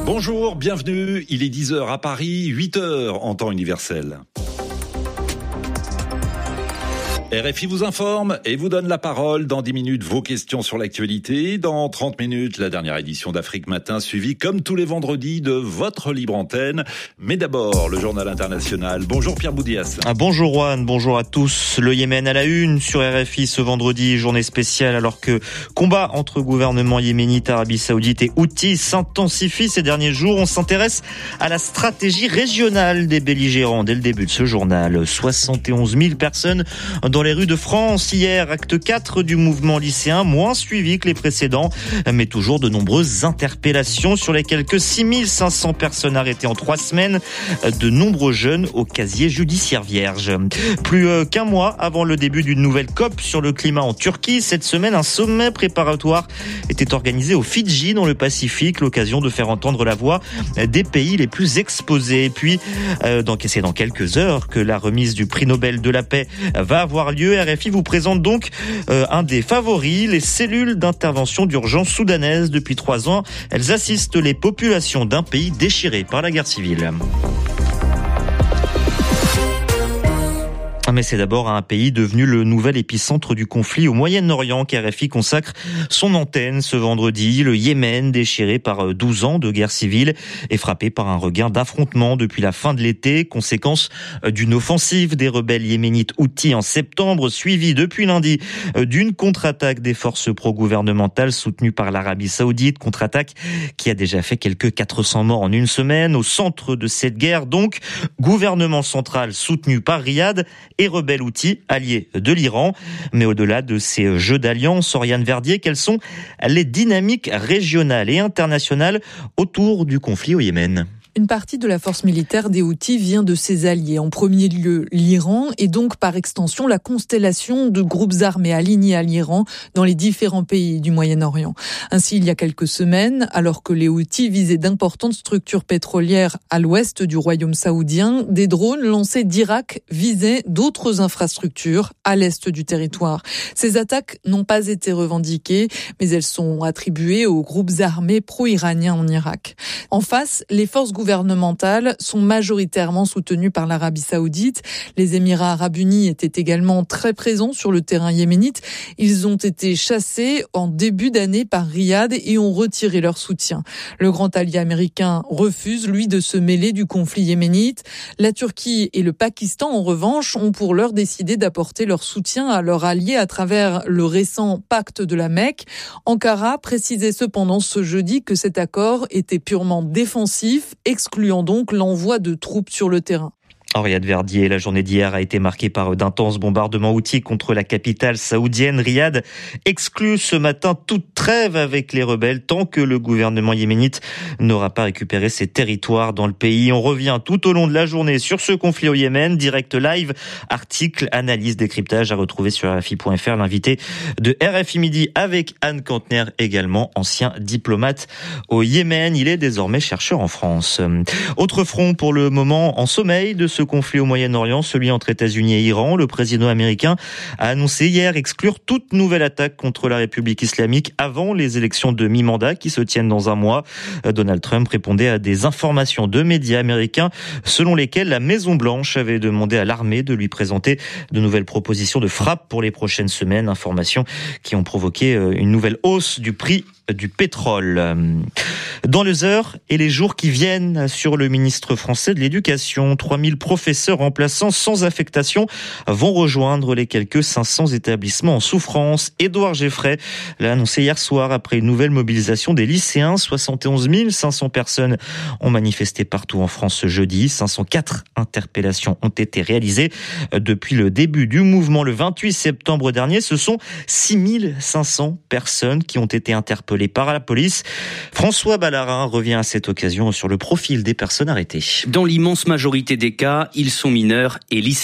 Bonjour, bienvenue. Il est 10h à Paris, 8h en temps universel. RFI vous informe et vous donne la parole. Dans 10 minutes, vos questions sur l'actualité. Dans 30 minutes, la dernière édition d'Afrique Matin, suivie comme tous les vendredis de votre libre antenne. Mais d'abord, le journal international. Bonjour Pierre Boudias. Bonjour Juan, bonjour à tous. Le Yémen à la une sur RFI ce vendredi, journée spéciale alors que combat entre gouvernement yéménite, Arabie Saoudite et Houthis s'intensifie ces derniers jours. On s'intéresse à la stratégie régionale des belligérants dès le début de ce journal. 71 000 personnes dans les rues de France hier, acte 4 du mouvement lycéen, moins suivi que les précédents, mais toujours de nombreuses interpellations sur les quelques 6500 personnes arrêtées en 3 semaines, de nombreux jeunes au casier judiciaire vierge. Plus qu'un mois avant le début d'une nouvelle COP sur le climat en Turquie, cette semaine, un sommet préparatoire était organisé aux Fidji dans le Pacifique, l'occasion de faire entendre la voix des pays les plus exposés. Et puis, c'est dans quelques heures que la remise du prix Nobel de la paix va avoir lieu. RFI vous présente donc un des favoris, les cellules d'intervention d'urgence soudanaises. Depuis 3 ans, elles assistent les populations d'un pays déchiré par la guerre civile. Mais c'est d'abord à un pays devenu le nouvel épicentre du conflit au Moyen-Orient qu'RFI consacre son antenne ce vendredi. Le Yémen, déchiré par 12 ans de guerre civile, est frappé par un regain d'affrontements depuis la fin de l'été, conséquence d'une offensive des rebelles yéménites Houthis en septembre, suivie depuis lundi d'une contre-attaque des forces pro-gouvernementales soutenues par l'Arabie Saoudite, contre-attaque qui a déjà fait quelques 400 morts en une semaine. Au centre de cette guerre, donc, gouvernement central soutenu par Riyad et rebelles Houthis, alliés de l'Iran. Mais au-delà de ces jeux d'alliance, Oriane Verdier, quelles sont les dynamiques régionales et internationales autour du conflit au Yémen ? Une partie de la force militaire des Houthis vient de ses alliés. En premier lieu, l'Iran et donc par extension la constellation de groupes armés alignés à l'Iran dans les différents pays du Moyen-Orient. Ainsi, il y a quelques semaines, alors que les Houthis visaient d'importantes structures pétrolières à l'ouest du royaume saoudien, des drones lancés d'Irak visaient d'autres infrastructures à l'est du territoire. Ces attaques n'ont pas été revendiquées, mais elles sont attribuées aux groupes armés pro-iraniens en Irak. En face, les forces gouvernementales sont majoritairement soutenues par l'Arabie Saoudite. Les Émirats Arabes Unis étaient également très présents sur le terrain yéménite. Ils ont été chassés en début d'année par Riyad et ont retiré leur soutien. Le grand allié américain refuse, lui, de se mêler du conflit yéménite. La Turquie et le Pakistan, en revanche, ont pour l'heure décidé d'apporter leur soutien à leur allié à travers le récent pacte de la Mecque. Ankara précisait cependant ce jeudi que cet accord était purement défensif, excluant donc l'envoi de troupes sur le terrain. Oriane Verdier, la journée d'hier a été marquée par d'intenses bombardements houthis contre la capitale saoudienne. Riyad exclut ce matin toute trêve avec les rebelles tant que le gouvernement yéménite n'aura pas récupéré ses territoires dans le pays. On revient tout au long de la journée sur ce conflit au Yémen. Direct live, article, analyse, décryptage à retrouver sur RFI.fr. L'invité de RFI Midi avec Anne Kantner, également ancien diplomate au Yémen. Il est désormais chercheur en France. Autre front pour le moment en sommeil de ce conflit au Moyen-Orient, celui entre États-Unis et Iran. Le président américain a annoncé hier exclure toute nouvelle attaque contre la République islamique avant les élections de mi-mandat qui se tiennent dans un mois. Donald Trump répondait à des informations de médias américains selon lesquelles la Maison-Blanche avait demandé à l'armée de lui présenter de nouvelles propositions de frappe pour les prochaines semaines. Informations qui ont provoqué une nouvelle hausse du prix du pétrole. Dans les heures et les jours qui viennent, assure le ministre français de l'Éducation, 3000 professeurs remplaçants sans affectation vont rejoindre les quelques 500 établissements en souffrance. Édouard Geffray l'a annoncé hier soir après une nouvelle mobilisation des lycéens. 71 500 personnes ont manifesté partout en France ce jeudi. 504 interpellations ont été réalisées depuis le début du mouvement le 28 septembre dernier. Ce sont 6500 personnes qui ont été interpellées par la police. François Ballarin revient à cette occasion sur le profil des personnes arrêtées. Dans l'immense majorité des cas, ils sont mineurs et lycéens.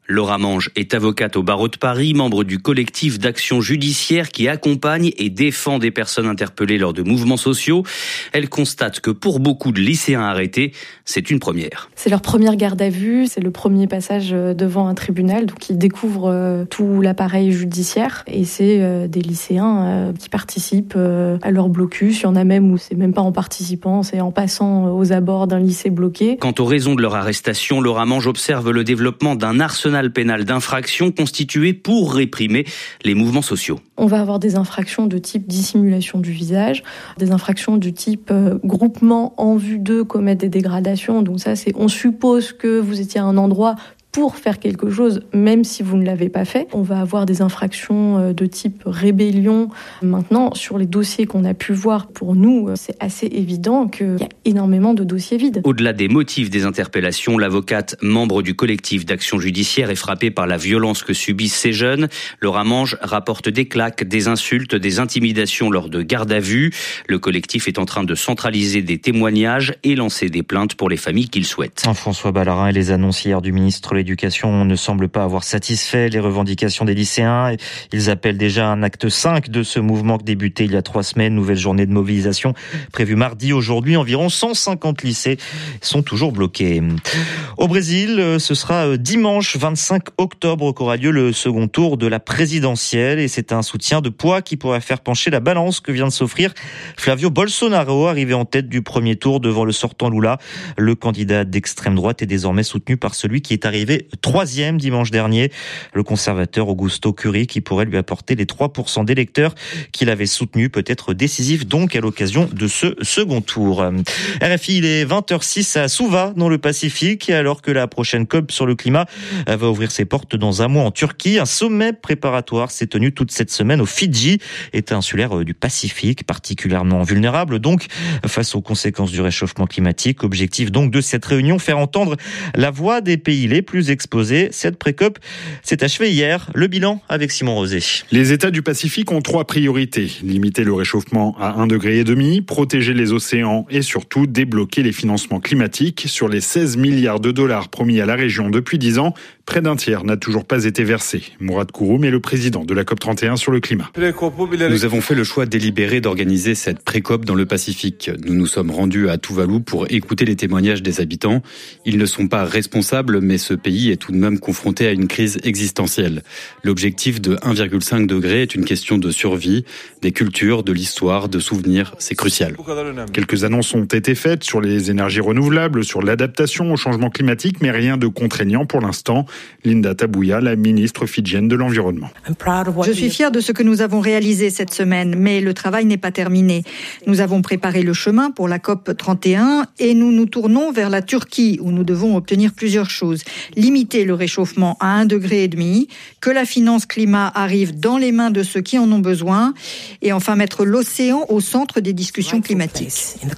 Laura Mange est avocate au barreau de Paris, membre du collectif d'action judiciaire qui accompagne et défend des personnes interpellées lors de mouvements sociaux. Elle constate que pour beaucoup de lycéens arrêtés, c'est une première. C'est leur première garde à vue, c'est le premier passage devant un tribunal, donc ils découvrent tout l'appareil judiciaire et c'est des lycéens qui participent à leur blocus. Il y en a même où c'est même pas en participant, c'est en passant aux abords d'un lycée bloqué. Quant aux raisons de leur arrestation, Laura Mange observe le développement d'un arsenal pénal d'infractions constitué pour réprimer les mouvements sociaux. On va avoir des infractions de type dissimulation du visage, des infractions du type groupement en vue de commettre des dégradations. Donc ça, c'est on suppose que vous étiez à un endroit pour faire quelque chose, même si vous ne l'avez pas fait. On va avoir des infractions de type rébellion. Maintenant, sur les dossiers qu'on a pu voir, pour nous, c'est assez évident qu'il y a énormément de dossiers vides. Au-delà des motifs des interpellations, l'avocate, membre du collectif d'action judiciaire, est frappée par la violence que subissent ces jeunes. Laura Mange rapporte des claques, des insultes, des intimidations lors de garde à vue. Le collectif est en train de centraliser des témoignages et lancer des plaintes pour les familles qu'il souhaite. François Ballarin et les annonces hier du ministre de l'Éducation ne semblent pas avoir satisfait les revendications des lycéens. Ils appellent déjà un acte 5 de ce mouvement qui débutait il y a 3 semaines. Nouvelle journée de mobilisation prévue mardi. Aujourd'hui, environ 150 lycées sont toujours bloqués. Au Brésil, ce sera dimanche 25 octobre qu'aura lieu le second tour de la présidentielle. Et c'est un soutien de poids qui pourrait faire pencher la balance que vient de s'offrir Flavio Bolsonaro, arrivé en tête du premier tour devant le sortant Lula. Le candidat d'extrême droite est désormais soutenu par celui qui est arrivé 3e dimanche dernier, le conservateur Augusto Cury, qui pourrait lui apporter les 3% d'électeurs qu'il avait soutenus, peut-être décisif donc à l'occasion de ce second tour. RFI, il est 20h06 à Suva, dans le Pacifique, alors que la prochaine COP sur le climat va ouvrir ses portes dans un mois en Turquie. Un sommet préparatoire s'est tenu toute cette semaine au Fidji, État insulaire du Pacifique, particulièrement vulnérable donc face aux conséquences du réchauffement climatique. Objectif donc de cette réunion, faire entendre la voix des pays les plus exposés. Cette pré-COP s'est achevée hier. Le bilan avec Simon Rosé. Les États du Pacifique ont 3 priorités. Limiter le réchauffement à 1,5 degré, protéger les océans et surtout débloquer les financements climatiques. Sur les 16 milliards de dollars promis à la région depuis 10 ans, près d'un tiers n'a toujours pas été versé. Mourad Kouroum est le président de la COP31 sur le climat. Nous avons fait le choix délibéré d'organiser cette pré-COP dans le Pacifique. Nous nous sommes rendus à Tuvalu pour écouter les témoignages des habitants. Ils ne sont pas responsables, mais ce pays est tout de même confronté à une crise existentielle. L'objectif de 1,5 degré est une question de survie, des cultures, de l'histoire, de souvenirs. C'est crucial. Quelques annonces ont été faites sur les énergies renouvelables, sur l'adaptation au changement climatique, mais rien de contraignant pour l'instant. Linda Tabuya, la ministre fidjienne de l'Environnement. Je suis fière de ce que nous avons réalisé cette semaine, mais le travail n'est pas terminé. Nous avons préparé le chemin pour la COP 31 et nous nous tournons vers la Turquie où nous devons obtenir plusieurs choses. Limiter le réchauffement à 1,5 degré, que la finance climat arrive dans les mains de ceux qui en ont besoin et enfin mettre l'océan au centre des discussions climatiques.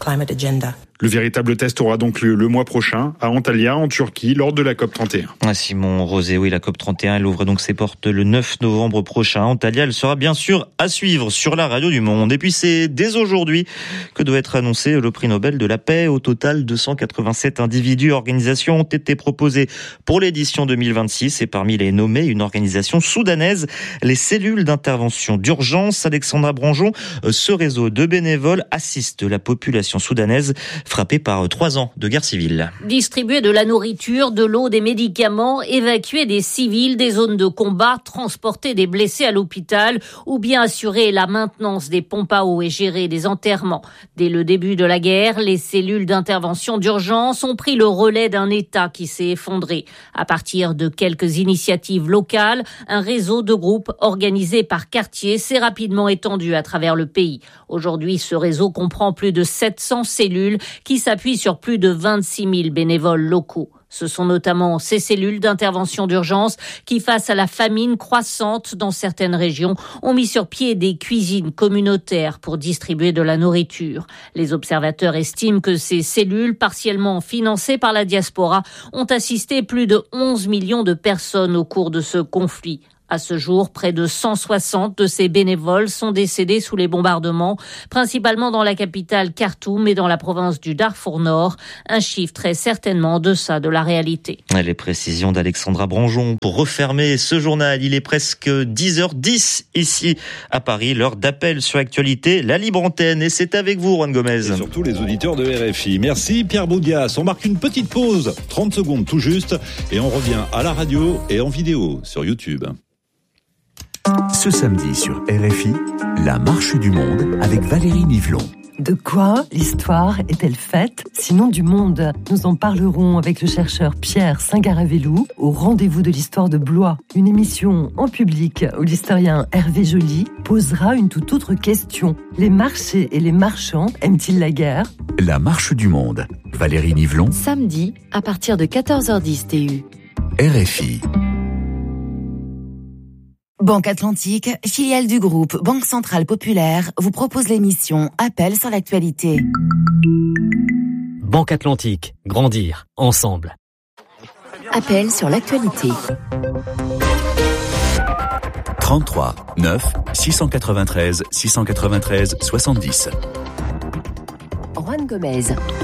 Le véritable test aura donc lieu le mois prochain à Antalya, en Turquie, lors de la COP31. Simon Rosé, oui, la COP31, elle ouvre donc ses portes le 9 novembre prochain. Antalya, elle sera bien sûr à suivre sur la radio du Monde. Et puis c'est dès aujourd'hui que doit être annoncé le prix Nobel de la paix. Au total, 287 individus et organisations ont été proposés pour l'édition 2026. Et parmi les nommés, une organisation soudanaise, les cellules d'intervention d'urgence. Alexandra Branjon, ce réseau de bénévoles assiste la population soudanaise frappée par 3 ans de guerre civile. Distribuer de la nourriture, de l'eau, des médicaments, évacuer des civils des zones de combat, transporter des blessés à l'hôpital ou bien assurer la maintenance des pompes à eau et gérer des enterrements. Dès le début de la guerre, les cellules d'intervention d'urgence ont pris le relais d'un État qui s'est effondré. À partir de quelques initiatives locales, un réseau de groupes organisés par quartier s'est rapidement étendu à travers le pays. Aujourd'hui, ce réseau comprend plus de 700 cellules qui s'appuient sur plus de 26 000 bénévoles locaux. Ce sont notamment ces cellules d'intervention d'urgence qui, face à la famine croissante dans certaines régions, ont mis sur pied des cuisines communautaires pour distribuer de la nourriture. Les observateurs estiment que ces cellules, partiellement financées par la diaspora, ont assisté plus de 11 millions de personnes au cours de ce conflit. À ce jour, près de 160 de ces bénévoles sont décédés sous les bombardements, principalement dans la capitale Khartoum et dans la province du Darfour Nord. Un chiffre très certainement en deçà de la réalité. Les précisions d'Alexandra Branjon pour refermer ce journal. Il est presque 10h10 ici à Paris, l'heure d'appel sur l'actualité, la libre antenne. Et c'est avec vous, Juan Gomez. Et surtout les auditeurs de RFI. Merci Pierre Boudias. On marque une petite pause, 30 secondes tout juste, et on revient à la radio et en vidéo sur YouTube. Ce samedi sur RFI, la marche du monde avec Valérie Nivelon. De quoi l'histoire est-elle faite, sinon du monde? Nous en parlerons avec le chercheur Pierre Singaravelou au rendez-vous de l'histoire de Blois. Une émission en public où l'historien Hervé Joly posera une toute autre question. Les marchés et les marchands aiment-ils la guerre? La marche du monde. Valérie Nivelon. Samedi, à partir de 14h10 TU. RFI. Banque Atlantique, filiale du groupe Banque Centrale Populaire, vous propose l'émission Appel sur l'actualité. Banque Atlantique, grandir ensemble. Appel sur l'actualité. 33 9 693 693 70. Juan Gomez.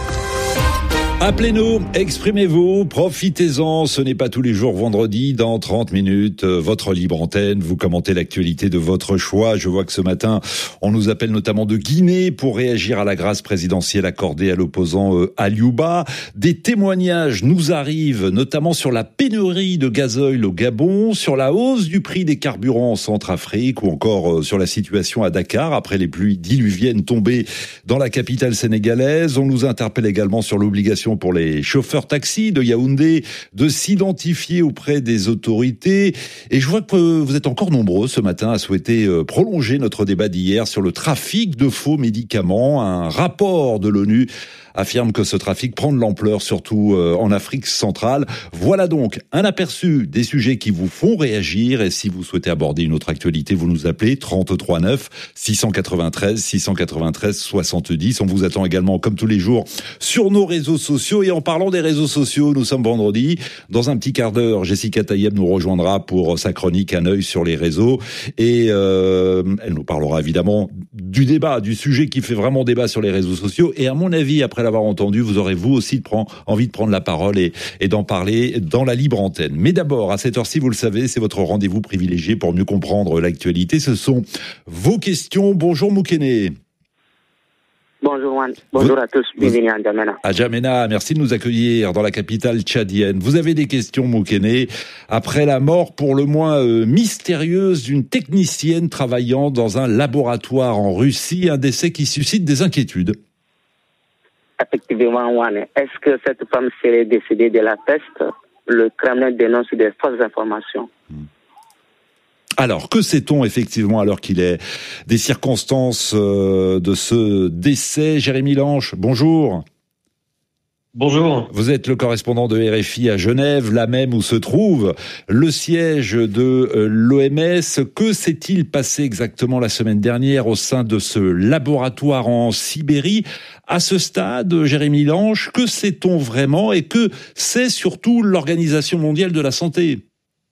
Appelez-nous, exprimez-vous, profitez-en, ce n'est pas tous les jours vendredi, dans 30 minutes, votre libre antenne, vous commentez l'actualité de votre choix. Je vois que ce matin, on nous appelle notamment de Guinée pour réagir à la grâce présidentielle accordée à l'opposant Aliouba. Des témoignages nous arrivent, notamment sur la pénurie de gasoil au Gabon, sur la hausse du prix des carburants en Centrafrique ou encore sur la situation à Dakar après les pluies diluviennes tombées dans la capitale sénégalaise. On nous interpelle également sur l'obligation pour les chauffeurs taxis de Yaoundé de s'identifier auprès des autorités. Et je vois que vous êtes encore nombreux ce matin à souhaiter prolonger notre débat d'hier sur le trafic de faux médicaments. Un rapport de l'ONU affirme que ce trafic prend de l'ampleur, surtout en Afrique centrale. Voilà donc un aperçu des sujets qui vous font réagir. Et si vous souhaitez aborder une autre actualité, vous nous appelez 33 9 693 693 70. On vous attend également, comme tous les jours, sur nos réseaux sociaux. Et en parlant des réseaux sociaux, nous sommes vendredi. Dans un petit quart d'heure, Jessica Tayeb nous rejoindra pour sa chronique Un œil sur les réseaux. Et elle nous parlera évidemment du débat, du sujet qui fait vraiment débat sur les réseaux sociaux. Et à mon avis, après l'avoir entendu, vous aurez vous aussi envie de prendre la parole et d'en parler dans la libre antenne. Mais d'abord, à cette heure-ci, vous le savez, c'est votre rendez-vous privilégié pour mieux comprendre l'actualité. Ce sont vos questions. Bonjour Moukene. Bonjour Juan. Bonjour à tous. Bienvenue à N'Djamena. À N'Djamena, merci de nous accueillir dans la capitale tchadienne. Vous avez des questions, Moukene, après la mort pour le moins mystérieuse d'une technicienne travaillant dans un laboratoire en Russie, un décès qui suscite des inquiétudes. Effectivement, Juan. Est-ce que cette femme serait décédée de la peste? Le Kremlin dénonce des fausses informations. Alors, que sait-on effectivement alors qu'il est des circonstances de ce décès? Jérémy Lanche, bonjour. Bonjour. Vous êtes le correspondant de RFI à Genève, là même où se trouve le siège de l'OMS. Que s'est-il passé exactement la semaine dernière au sein de ce laboratoire en Sibérie? À ce stade, Jérémy Lanche, que sait-on vraiment et que sait surtout l'Organisation mondiale de la santé?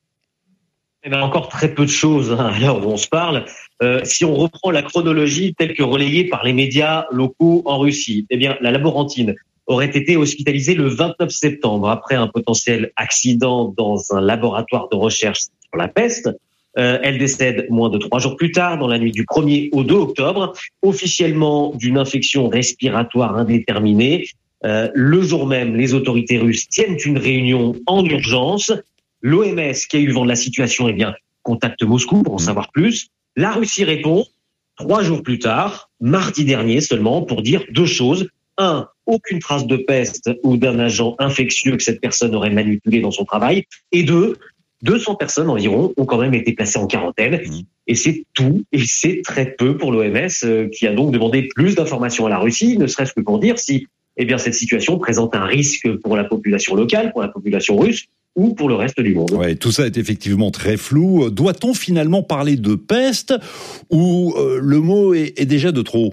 Eh bien, encore très peu de choses à l'heure où on se parle. Si on reprend la chronologie telle que relayée par les médias locaux en Russie, eh bien, la laborantine aurait été hospitalisée le 29 septembre après un potentiel accident dans un laboratoire de recherche sur la peste. Elle décède moins de 3 jours plus tard, dans la nuit du 1er au 2 octobre, officiellement d'une infection respiratoire indéterminée. Le jour même, les autorités russes tiennent une réunion en urgence. L'OMS, qui a eu vent de la situation, eh bien, contacte Moscou pour en savoir plus. La Russie répond 3 jours plus tard, mardi dernier seulement, pour dire 2 choses. 1, aucune trace de peste ou d'un agent infectieux que cette personne aurait manipulé dans son travail. Et 2, 200 personnes environ ont quand même été placées en quarantaine. Et c'est tout, et c'est très peu pour l'OMS, qui a donc demandé plus d'informations à la Russie, ne serait-ce que pour dire si cette situation présente un risque pour la population locale, pour la population russe, ou pour le reste du monde. Ouais, tout ça est effectivement très flou. Doit-on finalement parler de peste ou le mot est déjà de trop?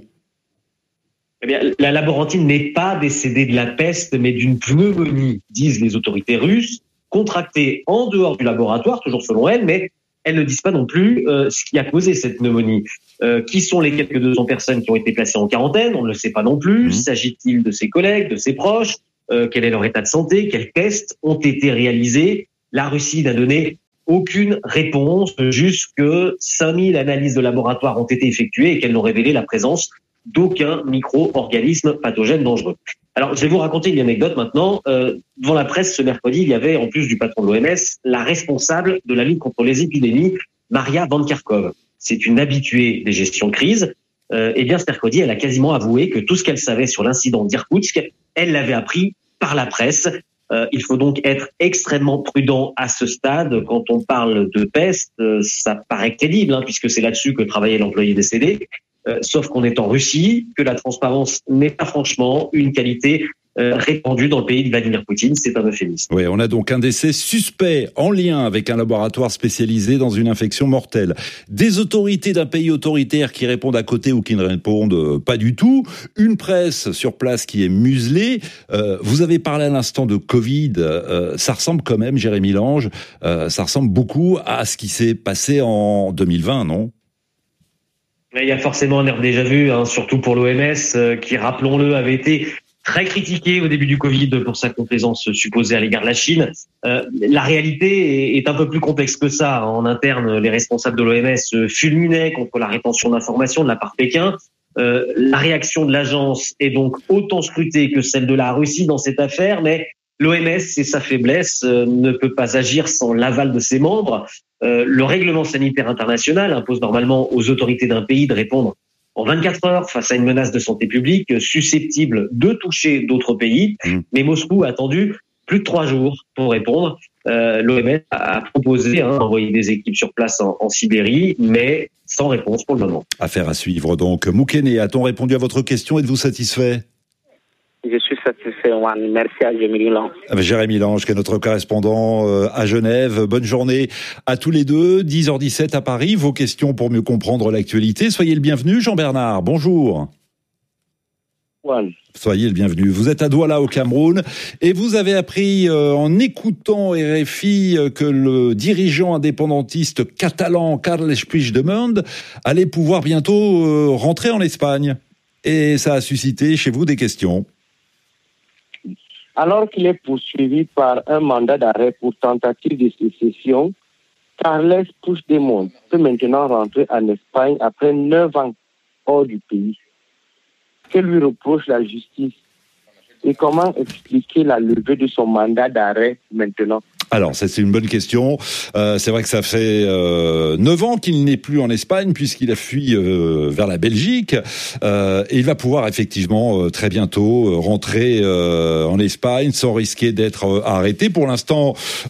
Eh bien, la laborantine n'est pas décédée de la peste, mais d'une pneumonie, disent les autorités russes, contractée en dehors du laboratoire, toujours selon elle, mais elles ne disent pas non plus ce qui a causé cette pneumonie. Qui sont les quelques 200 personnes qui ont été placées en quarantaine? On ne le sait pas non plus. S'agit-il de ses collègues, de ses proches? Quel est leur état de santé? Quels tests ont été réalisés? La Russie n'a donné aucune réponse, juste que 5000 analyses de laboratoire ont été effectuées et qu'elles n'ont révélé la présence d'aucun micro-organisme pathogène dangereux. Alors, je vais vous raconter une anecdote maintenant. Devant la presse ce mercredi, il y avait, en plus du patron de l'OMS, la responsable de la lutte contre les épidémies, Maria Van Kerkhove. C'est une habituée des gestions de crise. Eh bien, ce mercredi, elle a quasiment avoué que tout ce qu'elle savait sur l'incident d'Irkoutsk, elle l'avait appris par la presse. Il faut donc être extrêmement prudent à ce stade. Quand on parle de peste, ça paraît crédible, puisque c'est là-dessus que travaillait l'employé décédé. Sauf qu'on est en Russie, que la transparence n'est pas franchement une qualité répandue dans le pays de Vladimir Poutine. C'est un euphémisme. Oui, on a donc un décès suspect en lien avec un laboratoire spécialisé dans une infection mortelle. Des autorités d'un pays autoritaire qui répondent à côté ou qui ne répondent pas du tout. Une presse sur place qui est muselée. Vous avez parlé à l'instant de Covid. Ça ressemble quand même, Jérémy Lange, ça ressemble beaucoup à ce qui s'est passé en 2020, non ? Il y a forcément un air déjà vu, surtout pour l'OMS, qui, rappelons-le, avait été très critiqué au début du Covid pour sa complaisance supposée à l'égard de la Chine. La réalité est un peu plus complexe que ça. En interne, les responsables de l'OMS fulminaient contre la rétention d'informations de la part de Pékin. La réaction de l'agence est donc autant scrutée que celle de la Russie dans cette affaire, mais l'OMS, c'est sa faiblesse, ne peut pas agir sans l'aval de ses membres. Le règlement sanitaire international impose normalement aux autorités d'un pays de répondre en 24 heures face à une menace de santé publique susceptible de toucher d'autres pays. Mais Moscou a attendu plus de 3 jours pour répondre. L'OMS a proposé d'envoyer des équipes sur place en Sibérie, mais sans réponse pour le moment. Affaire à suivre donc. Moukene, a-t-on répondu à votre question? Êtes-vous satisfait? Je suis satisfait, Juan. Merci à Jérémy Lange. Jérémy Lange, qui est notre correspondant à Genève. Bonne journée à tous les deux. 10h17 à Paris. Vos questions pour mieux comprendre l'actualité. Soyez le bienvenu. Jean-Bernard, bonjour. Juan. Soyez le bienvenu. Vous êtes à Douala au Cameroun et vous avez appris en écoutant RFI que le dirigeant indépendantiste catalan Carles Puigdemont allait pouvoir bientôt rentrer en Espagne. Et ça a suscité chez vous des questions. Alors qu'il est poursuivi par un mandat d'arrêt pour tentative de sécession, Carles Puigdemont peut maintenant rentrer en Espagne après 9 ans hors du pays. Que lui reproche la justice? Et comment expliquer la levée de son mandat d'arrêt maintenant? Alors, ça, c'est une bonne question. C'est vrai que ça fait 9 ans qu'il n'est plus en Espagne puisqu'il a fui vers la Belgique. Et il va pouvoir effectivement très bientôt rentrer en Espagne sans risquer d'être arrêté. Pour l'instant,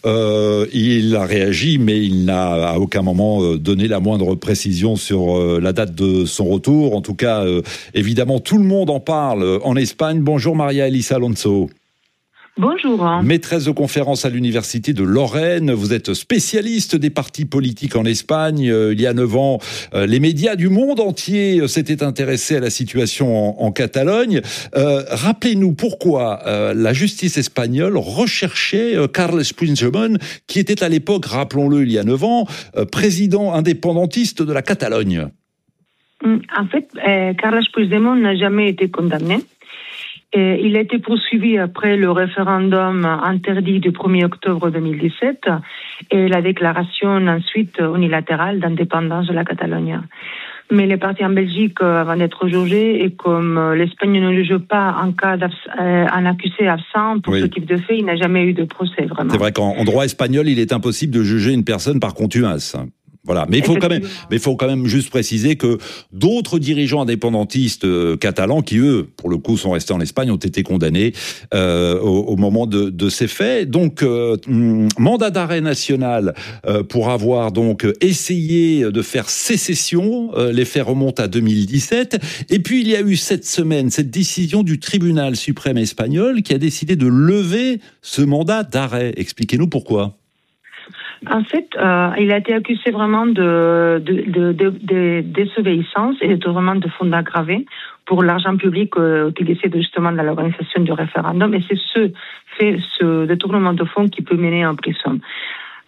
il a réagi, mais il n'a à aucun moment donné la moindre précision sur la date de son retour. En tout cas, évidemment, tout le monde en parle en Espagne. Bonjour Maria Elisa Alonso. Bonjour. Maîtresse de conférence à l'université de Lorraine, vous êtes spécialiste des partis politiques en Espagne. Il y a 9 ans, les médias du monde entier s'étaient intéressés à la situation en Catalogne. Rappelez-nous pourquoi la justice espagnole recherchait Carles Puigdemont, qui était à l'époque, rappelons-le, il y a 9 ans, président indépendantiste de la Catalogne. En fait, Carles Puigdemont n'a jamais été condamné. Il a été poursuivi après le référendum interdit du 1er octobre 2017 et la déclaration ensuite unilatérale d'indépendance de la Catalogne. Mais les partis en Belgique vont être jugés et comme l'Espagne ne juge pas en cas d'un accusé absent pour ce type de fait, il n'a jamais eu de procès vraiment. C'est vrai qu'en droit espagnol, il est impossible de juger une personne par contumace. Voilà, mais il faut quand même juste préciser que d'autres dirigeants indépendantistes catalans qui eux, pour le coup, sont restés en Espagne, ont été condamnés au moment de ces faits. Donc mandat d'arrêt national pour avoir donc essayé de faire sécession. Les faits remontent à 2017. Et puis il y a eu cette semaine cette décision du tribunal suprême espagnol qui a décidé de lever ce mandat d'arrêt. Expliquez-nous pourquoi. En fait, il a été accusé vraiment de désobéissance et de détournement de fonds aggravés pour l'argent public utilisé justement dans l'organisation du référendum. Et c'est ce détournement de fonds qui peut mener en prison.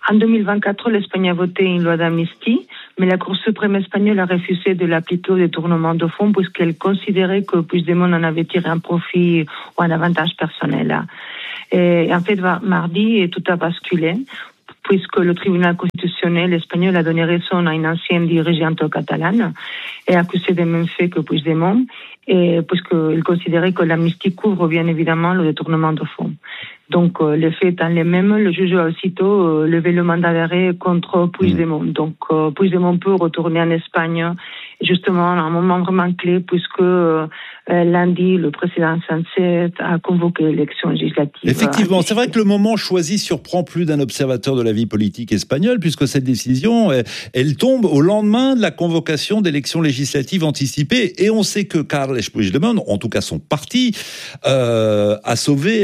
En 2024, l'Espagne a voté une loi d'amnistie, mais la Cour suprême espagnole a refusé de l'appliquer au détournement de fonds puisqu'elle considérait que Puigdemont en avait tiré un profit ou un avantage personnel. Et en fait, mardi, tout a basculé puisque le tribunal constitutionnel espagnol a donné raison à une ancienne dirigeante catalane et a accusé des mêmes faits que Puigdemont, et puisqu'il considérait que l'amnistie couvre bien évidemment le détournement de fonds. Donc, les faits étant les mêmes, le juge a aussitôt levé le mandat d'arrêt contre Puigdemont. Donc, Puigdemont peut retourner en Espagne, justement, à un moment vraiment clé, puisque lundi, le président Sánchez a convoqué l'élection législative. Effectivement, c'est vrai que le moment choisi surprend plus d'un observateur de la vie politique espagnole, puisque cette décision, elle tombe au lendemain de la convocation d'élections législatives anticipées. Et on sait que Carles Puigdemont, en tout cas son parti, a sauvé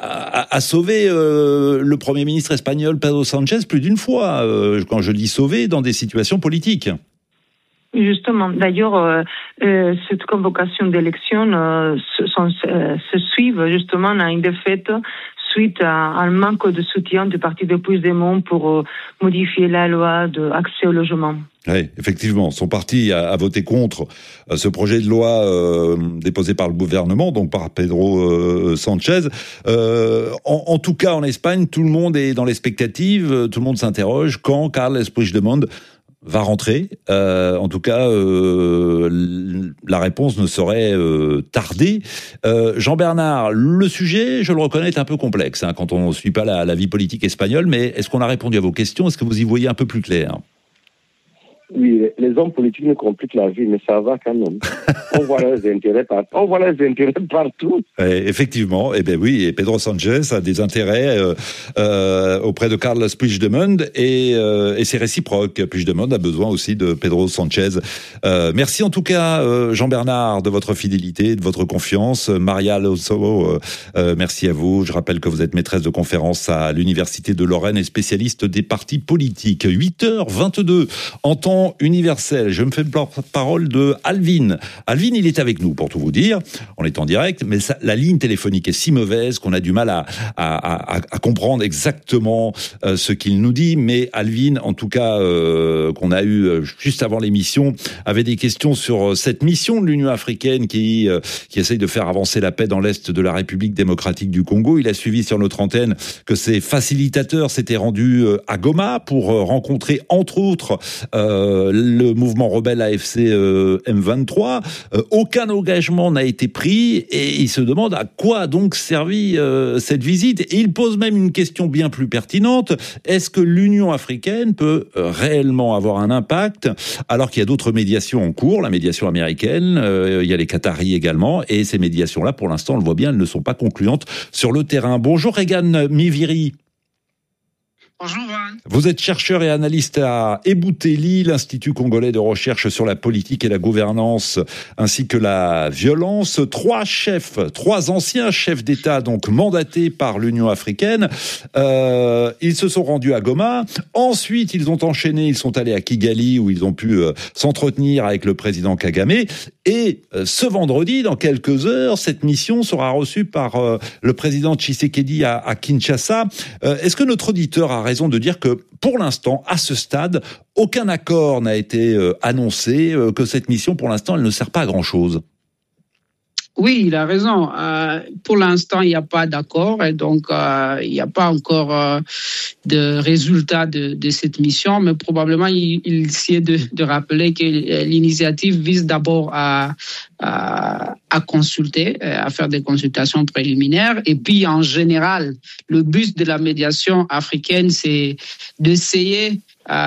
le Premier ministre espagnol Pedro Sánchez plus d'une fois, quand je dis sauvé, dans des situations politiques. Justement, d'ailleurs, cette convocation d'élection se suivent justement à une défaite suite à un manque de soutien du parti de Puigdemont pour modifier la loi d'accès au logement. Oui, effectivement, son parti a voté contre ce projet de loi déposé par le gouvernement, donc par Pedro Sánchez. En tout cas, en Espagne, tout le monde est dans l'expectative, tout le monde s'interroge quand Carles Puigdemont va rentrer. En tout cas, la réponse ne saurait tarder. Jean-Bernard, le sujet, je le reconnais, est un peu complexe quand on ne suit pas la vie politique espagnole, mais est-ce qu'on a répondu à vos questions ? Est-ce que vous y voyez un peu plus clair ? Oui, les hommes politiques nous compliquent la vie, mais ça va quand même. On voit leurs intérêts partout. Effectivement, et oui, Pedro Sánchez a des intérêts auprès de Carles Puigdemont et c'est réciproque. Puigdemont a besoin aussi de Pedro Sánchez. Merci en tout cas, Jean-Bernard, de votre fidélité, de votre confiance. Maria Alonso, merci à vous. Je rappelle que vous êtes maîtresse de conférence à l'Université de Lorraine et spécialiste des partis politiques. 8h22 en temps universel. Je me fais le parole de Alvin. Alvin, il est avec nous, pour tout vous dire. On est en direct, mais la ligne téléphonique est si mauvaise qu'on a du mal à comprendre exactement ce qu'il nous dit. Mais Alvin, en tout cas, qu'on a eu juste avant l'émission, avait des questions sur cette mission de l'Union africaine qui essaye de faire avancer la paix dans l'Est de la République démocratique du Congo. Il a suivi sur notre antenne que ses facilitateurs s'étaient rendus à Goma pour rencontrer, entre autres, le mouvement rebelle AFC M23. Aucun engagement n'a été pris et il se demande à quoi a donc servi cette visite. Et il pose même une question bien plus pertinente. Est-ce que l'Union africaine peut réellement avoir un impact alors qu'il y a d'autres médiations en cours, la médiation américaine, il y a les Qataris également, et ces médiations-là, pour l'instant, on le voit bien, elles ne sont pas concluantes sur le terrain. Bonjour Regan Miviri. Bonjour Juan. Vous êtes chercheur et analyste à Ebouteli, l'Institut congolais de recherche sur la politique et la gouvernance, ainsi que la violence. Trois anciens chefs d'État, donc mandatés par l'Union africaine. Ils se sont rendus à Goma. Ensuite, ils ont enchaîné, ils sont allés à Kigali, où ils ont pu s'entretenir avec le président Kagame. Et ce vendredi, dans quelques heures, cette mission sera reçue par le président Tshisekedi à Kinshasa. Est-ce que notre auditeur a raison de dire que, pour l'instant, à ce stade, aucun accord n'a été annoncé, que cette mission, pour l'instant, elle ne sert pas à grand-chose? Oui, il a raison. Pour l'instant, il n'y a pas d'accord et donc il n'y a pas encore de résultat de cette mission, mais probablement il essaie de rappeler que l'initiative vise d'abord à consulter, à faire des consultations préliminaires. Et puis, en général, le but de la médiation africaine, c'est d'essayer